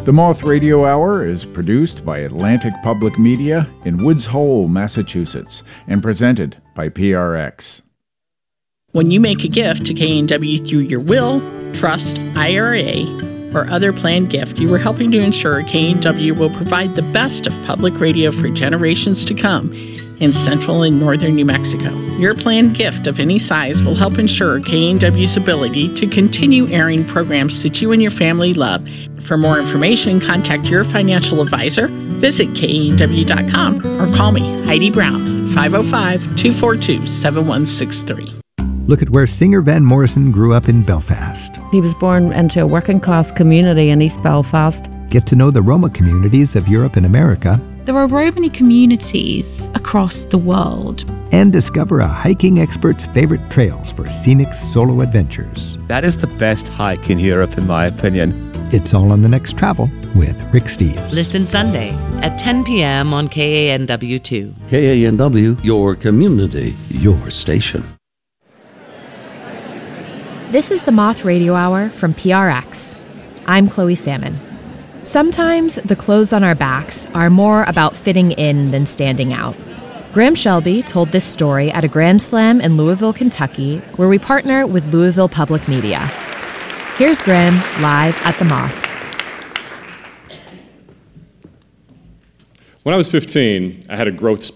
The Moth Radio Hour is produced by Atlantic Public Media in Woods Hole, Massachusetts, and presented by PRX. When you make a gift to K&W through your will, trust, IRA, or other planned gift, you are helping to ensure K&W will provide the best of public radio for generations to come in central and northern New Mexico. Your planned gift of any size will help ensure K&W's ability to continue airing programs that you and your family love. For more information, contact your financial advisor, visit KEW.com, or call me, Heidi Brown, 505-242-7163. Look at where singer Van Morrison grew up in Belfast. He was born into a working-class community in East Belfast. Get to know the Roma communities of Europe and America. There are Romani communities across the world. And discover a hiking expert's favorite trails for scenic solo adventures. That is the best hike in Europe, in my opinion. It's all on The Next Travel with Rick Steves. Listen Sunday at 10 p.m. on KANW2. KANW, your community, your station. This is the Moth Radio Hour from PRX. I'm Chloe Salmon. Sometimes the clothes on our backs are more about fitting in than standing out. Graham Shelby told this story at a Grand Slam in Louisville, Kentucky, where we partner with Louisville Public Media. Here's Graham live at the Moth. When I was 15, I had a growth